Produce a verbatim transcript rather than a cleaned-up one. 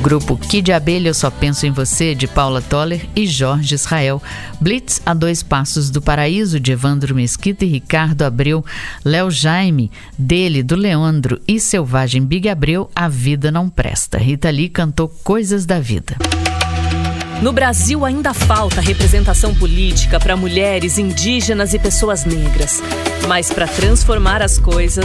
Grupo Kid Abelha, Eu Só Penso em Você, de Paula Toller e Jorge Israel. Blitz, A Dois Passos do Paraíso, de Evandro Mesquita e Ricardo Abreu. Léo Jaime, dele, do Leandro e Selvagem Big Abreu, A Vida Não Presta. Rita Lee cantou Coisas da Vida. No Brasil ainda falta representação política para mulheres, indígenas e pessoas negras. Mas para transformar as coisas,